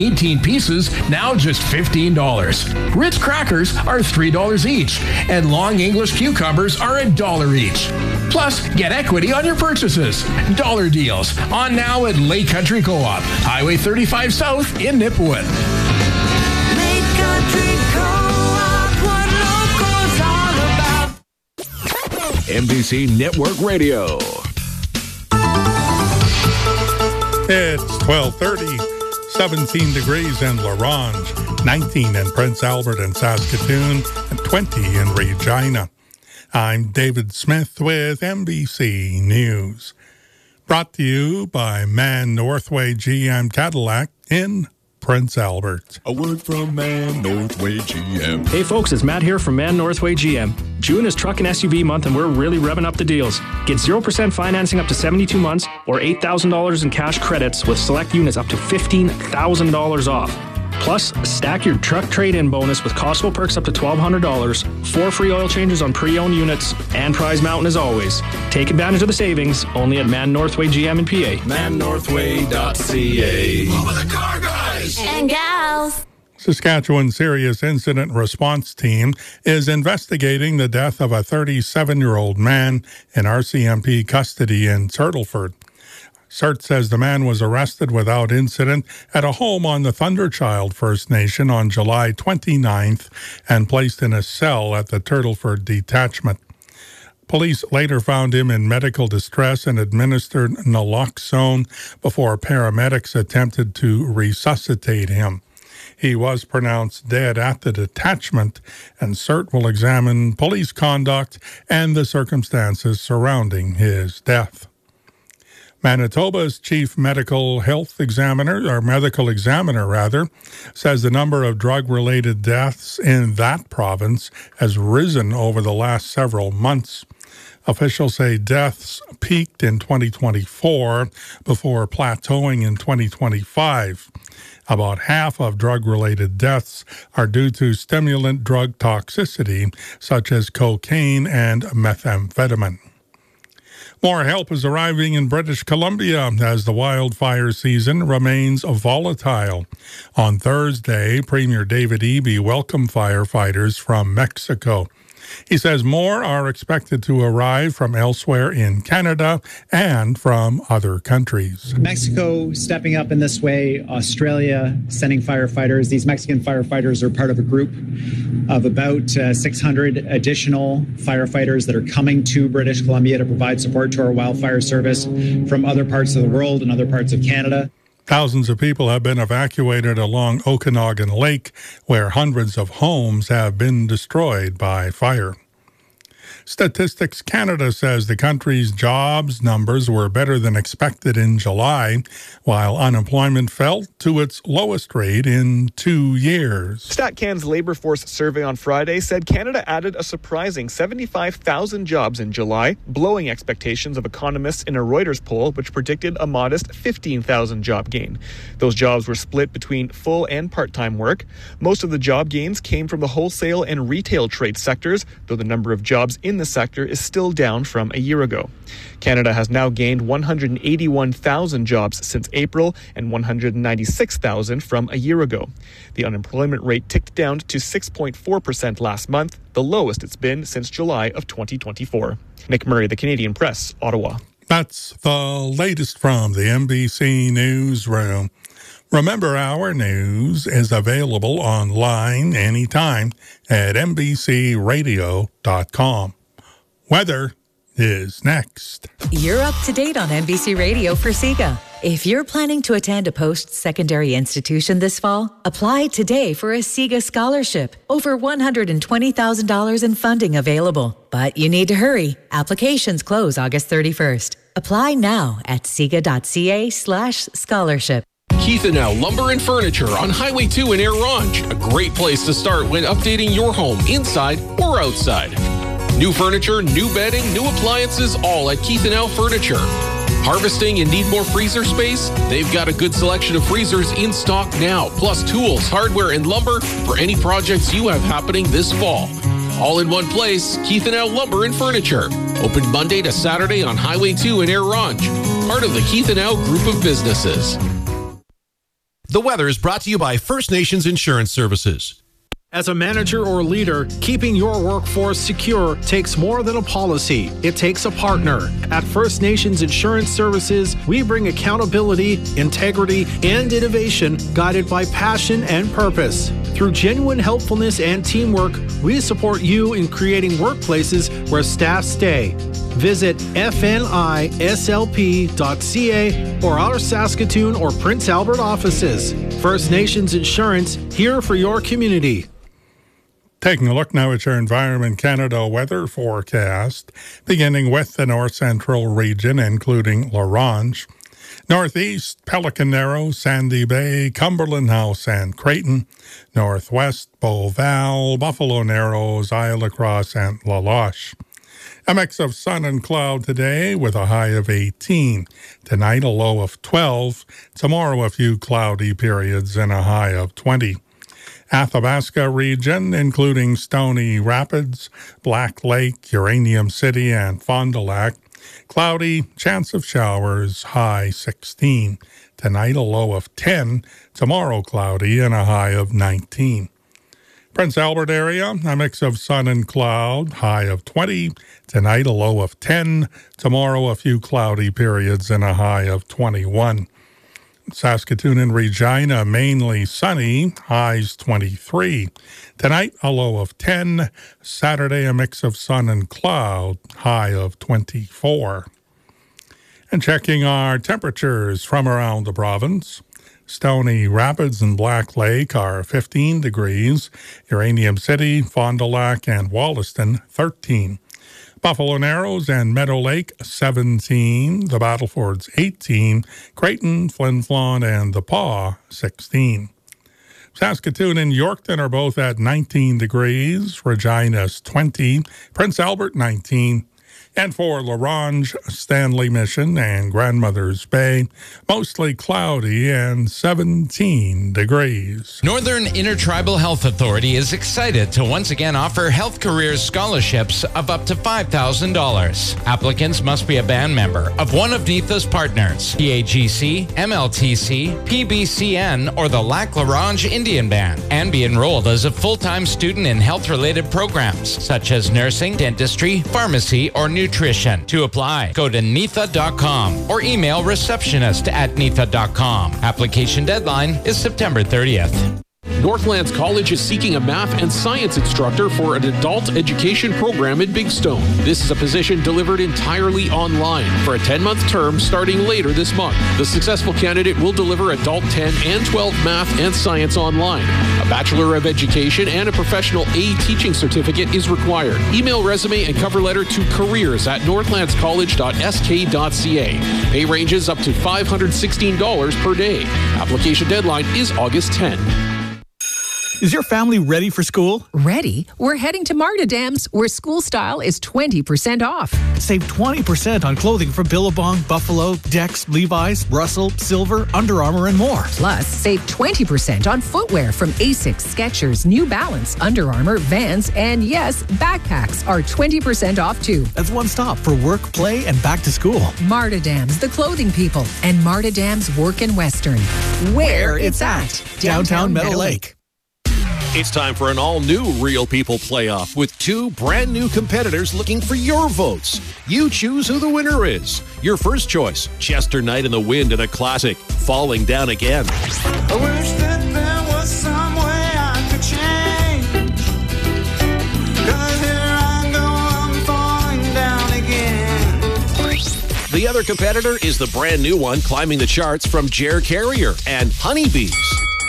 18 pieces, now just $15. Ritz crackers are $3 each, and long English cucumbers are $1 each. Plus, get equity on your purchases. Dollar deals on now at Lake Country Co-op, Highway 35 South in Nipawin. Lake Country Co-op, what locals all about. NBC Network Radio. It's 12:30. 17 degrees in La Ronge, 19 in Prince Albert and Saskatoon, and 20 in Regina. I'm David Smith with NBC News. Brought to you by Man Northway GM Cadillac in Prince Albert. A word from Man Northway GM. Hey folks, it's Matt here from Man Northway GM. June is truck and SUV month and we're really revving up the deals. Get 0% financing up to 72 months or $8,000 in cash credits with select units up to $15,000 off. Plus, stack your truck trade-in bonus with Costco perks up to $1,200, 4 free oil changes on pre-owned units, and Prize Mountain as always. Take advantage of the savings only at Man Northway GM in PA. ManNorthway.ca. Home of the car guys and gals. Saskatchewan Serious Incident Response Team is investigating the death of a 37-year-old man in RCMP custody in Turtleford. CERT says the man was arrested without incident at a home on the Thunderchild First Nation on July 29th and placed in a cell at the Turtleford detachment. Police later found him in medical distress and administered naloxone before paramedics attempted to resuscitate him. He was pronounced dead at the detachment, and CERT will examine police conduct and the circumstances surrounding his death. Manitoba's chief medical examiner says the number of drug-related deaths in that province has risen over the last several months. Officials say deaths peaked in 2024 before plateauing in 2025. About half of drug-related deaths are due to stimulant drug toxicity, such as cocaine and methamphetamine. More help is arriving in British Columbia as the wildfire season remains volatile. On Thursday, Premier David Eby welcomed firefighters from Mexico. He says more are expected to arrive from elsewhere in Canada and from other countries. Mexico stepping up in this way, Australia sending firefighters. These Mexican firefighters are part of a group of about 600 additional firefighters that are coming to British Columbia to provide support to our wildfire service from other parts of the world and other parts of Canada. Thousands of people have been evacuated along Okanagan Lake, where hundreds of homes have been destroyed by fire. Statistics Canada says the country's jobs numbers were better than expected in July, while unemployment fell to its lowest rate in 2 years. StatCan's labor force survey on Friday said Canada added a surprising 75,000 jobs in July, blowing expectations of economists in a Reuters poll, which predicted a modest 15,000 job gain. Those jobs were split between full and part-time work. Most of the job gains came from the wholesale and retail trade sectors, though the number of jobs in the sector is still down from a year ago. Canada has now gained 181,000 jobs since April and 196,000 from a year ago. The unemployment rate ticked down to 6.4% last month, the lowest it's been since July of 2024. Nick Murray, The Canadian Press, Ottawa. That's the latest from the NBC Newsroom. Remember, our news is available online anytime at NBCRadio.com. Weather is next. You're up to date on NBC Radio for SIGA. If you're planning to attend a post-secondary institution this fall, apply today for a SIGA scholarship. Over $120,000 in funding available. But you need to hurry. Applications close August 31st. Apply now at siga.ca/scholarship. Keith & L Lumber and Furniture on Highway 2 in Air Ronge. A great place to start when updating your home, inside or outside. New furniture, new bedding, new appliances, all at Keith & L Furniture. Harvesting and need more freezer space? They've got a good selection of freezers in stock now, plus tools, hardware, and lumber for any projects you have happening this fall. All in one place, Keith & L Lumber and Furniture. Open Monday to Saturday on Highway 2 in Air Ronge. Part of the Keith & L Group of Businesses. The weather is brought to you by First Nations Insurance Services. As a manager or leader, keeping your workforce secure takes more than a policy. It takes a partner. At First Nations Insurance Services, we bring accountability, integrity, and innovation guided by passion and purpose. Through genuine helpfulness and teamwork, we support you in creating workplaces where staff stay. Visit fnislp.ca or our Saskatoon or Prince Albert offices. First Nations Insurance, here for your community. Taking a look now at your Environment Canada weather forecast, beginning with the north central region, including La Ronge. Northeast, Pelican Narrow, Sandy Bay, Cumberland House, and Creighton. Northwest, Beauval, Buffalo Narrows, Isle Cross, and La Loche. A mix of sun and cloud today with a high of 18. Tonight, a low of 12. Tomorrow, a few cloudy periods and a high of 20. Athabasca region, including Stony Rapids, Black Lake, Uranium City, and Fond du Lac. Cloudy, chance of showers, high 16. Tonight, a low of 10. Tomorrow, cloudy and a high of 19. Prince Albert area, a mix of sun and cloud, high of 20. Tonight, a low of 10. Tomorrow, a few cloudy periods and a high of 21. Saskatoon and Regina, mainly sunny, highs 23. Tonight, a low of 10. Saturday, a mix of sun and cloud, high of 24. And checking our temperatures from around the province. Stony Rapids and Black Lake are 15 degrees. Uranium City, Fond du Lac, and Wollaston, 13. Buffalo Narrows and Meadow Lake, 17. The Battlefords, 18. Creighton, Flin Flon, and The Pas, 16. Saskatoon and Yorkton are both at 19 degrees. Regina's 20. Prince Albert, 19. And for La Ronge, Stanley Mission, and Grandmother's Bay, mostly cloudy and 17 degrees. Northern Intertribal Health Authority is excited to once again offer Health Careers scholarships of up to $5,000. Applicants must be a band member of one of NITHA's partners, PAGC, MLTC, PBCN, or the Lac La Ronge Indian Band, and be enrolled as a full-time student in health-related programs such as nursing, dentistry, pharmacy, or nutrition. To apply, go to nitha.com or email receptionist@nitha.com. Application deadline is September 30th. Northlands College is seeking a math and science instructor for an adult education program in Big Stone. This is a position delivered entirely online for a 10-month term starting later this month. The successful candidate will deliver adult 10 and 12 math and science online. A Bachelor of Education and a professional A teaching certificate is required. Email resume and cover letter to careers@northlandscollege.sk.ca. Pay ranges up to $516 per day. Application deadline is August 10. Is your family ready for school? Ready? We're heading to Marta Dams, where school style is 20% off. Save 20% on clothing from Billabong, Buffalo, Dex, Levi's, Russell, Silver, Under Armour, and more. Plus, save 20% on footwear from Asics, Skechers, New Balance, Under Armour, Vans, and yes, backpacks are 20% off too. That's one stop for work, play, and back to school. Marta Dams, the clothing people, and Marta Dams Work in Western. Where it's at. Downtown Meadow Lake. It's time for an all-new Real People playoff with two brand-new competitors looking for your votes. You choose who the winner is. Your first choice, Chester Knight and the Wind in a classic, Falling Down Again. I wish that there was some way I could change. 'Cause here I go, I'm falling down again. The other competitor is the brand-new one climbing the charts from Jer Carrier and Honeybees.